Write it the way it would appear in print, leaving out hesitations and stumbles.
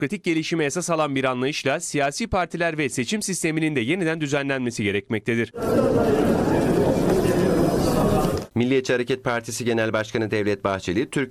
demokratik gelişime esas alan bir anlayışla siyasi partiler ve seçim sisteminin de yeniden düzenlenmesi gerekmektedir. Milliyetçi Hareket Partisi Genel Başkanı Devlet Bahçeli, Türk